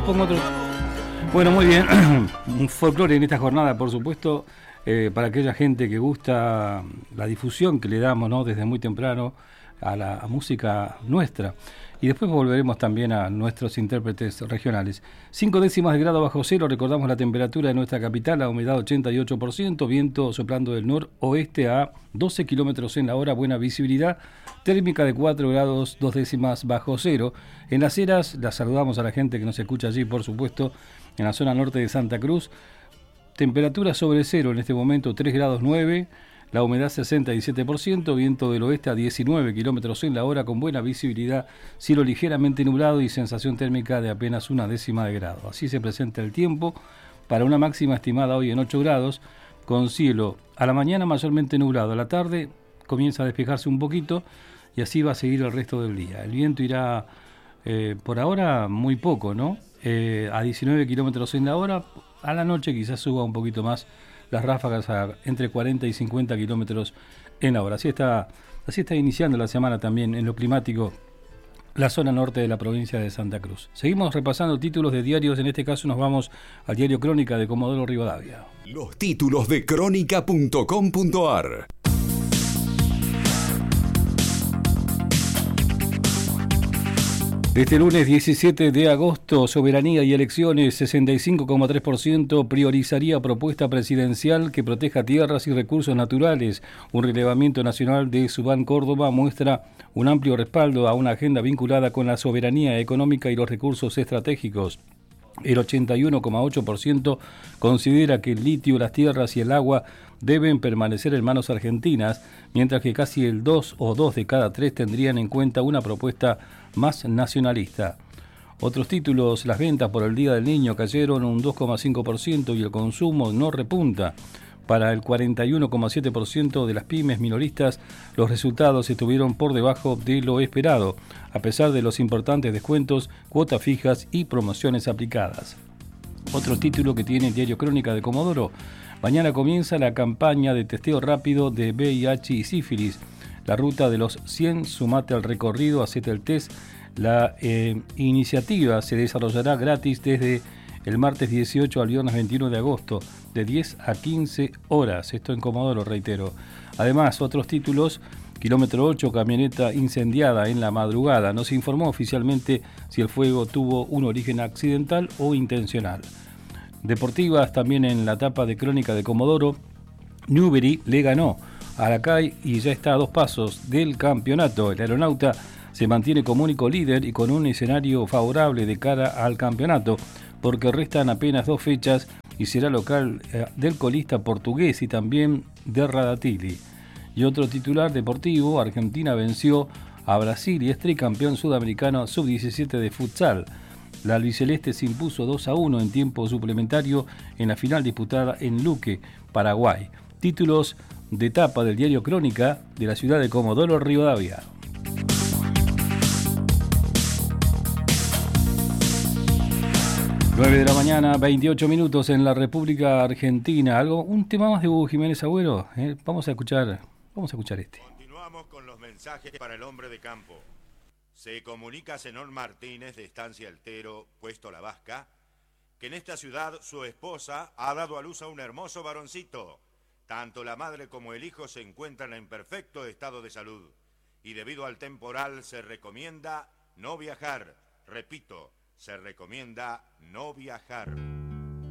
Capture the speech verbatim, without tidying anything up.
pongo otro. Bueno, muy bien. Un folclore en esta jornada, por supuesto, eh, para aquella gente que gusta la difusión que le damos, ¿no?, desde muy temprano a la a música nuestra. Y después volveremos también a nuestros intérpretes regionales. Cinco décimas de grado bajo cero, recordamos la temperatura de nuestra capital, la humedad ochenta y ocho por ciento, viento soplando del noroeste a doce kilómetros en la hora, buena visibilidad, térmica de cuatro grados, dos décimas bajo cero. En Las Heras, la saludamos a la gente que nos escucha allí, por supuesto, en la zona norte de Santa Cruz. Temperatura sobre cero en este momento, tres grados nueve. La humedad sesenta y siete por ciento, viento del oeste a diecinueve kilómetros en la hora con buena visibilidad, cielo ligeramente nublado y sensación térmica de apenas una décima de grado. Así se presenta el tiempo para una máxima estimada hoy en ocho grados, con cielo a la mañana mayormente nublado, a la tarde comienza a despejarse un poquito y así va a seguir el resto del día. El viento irá eh, por ahora muy poco, ¿no? Eh, a diecinueve kilómetros en la hora, a la noche quizás suba un poquito más las ráfagas a entre cuarenta y cincuenta kilómetros en la hora. Así está, así está iniciando la semana también en lo climático la zona norte de la provincia de Santa Cruz. Seguimos repasando títulos de diarios, en este caso nos vamos al diario Crónica de Comodoro Rivadavia. Los títulos de crónica punto com punto ar. Este lunes diecisiete de agosto, soberanía y elecciones, sesenta y cinco coma tres por ciento priorizaría propuesta presidencial que proteja tierras y recursos naturales. Un relevamiento nacional de Subán Córdoba muestra un amplio respaldo a una agenda vinculada con la soberanía económica y los recursos estratégicos. El ochenta y uno coma ocho por ciento considera que el litio, las tierras y el agua deben permanecer en manos argentinas, mientras que casi el dos o dos de cada tres tendrían en cuenta una propuesta más nacionalista. Otros títulos: las ventas por el Día del Niño cayeron un dos coma cinco por ciento y el consumo no repunta. Para el cuarenta y uno coma siete por ciento de las pymes minoristas, los resultados estuvieron por debajo de lo esperado, a pesar de los importantes descuentos, cuotas fijas y promociones aplicadas. Otro título que tiene el diario Crónica de Comodoro: mañana comienza la campaña de testeo rápido de V I H y sífilis. La ruta de los cien, sumate al recorrido, hacete el test. La eh, iniciativa se desarrollará gratis desde el martes dieciocho al viernes veintiuno de agosto, de diez a quince horas. Esto en Comodoro, reitero. Además, otros títulos: kilómetro ocho, camioneta incendiada en la madrugada. No se informó oficialmente si el fuego tuvo un origen accidental o intencional. Deportivas, también en la tapa de Crónica de Comodoro, Newbery le ganó a la C A I y ya está a dos pasos del campeonato. El aeronauta se mantiene como único líder y con un escenario favorable de cara al campeonato, porque restan apenas dos fechas y será local eh, del colista portugués y también de Radatili. Y otro titular deportivo: Argentina venció a Brasil y es tricampeón sudamericano sub diecisiete de futsal. La albiceleste se impuso dos a uno en tiempo suplementario en la final disputada en Luque, Paraguay. Títulos de tapa del diario Crónica de la ciudad de Comodoro Rivadavia. nueve de la mañana, veintiocho minutos en la República Argentina. Algo, un tema más de Hugo Jiménez Agüero. ¿eh? Vamos a escuchar, vamos a escuchar este. Continuamos con los mensajes para el hombre de campo. Se comunica Zenón Martínez de Estancia Altero, Puesto La Vasca, que en esta ciudad su esposa ha dado a luz a un hermoso varoncito. Tanto la madre como el hijo se encuentran en perfecto estado de salud y debido al temporal se recomienda no viajar. Repito, se recomienda no viajar.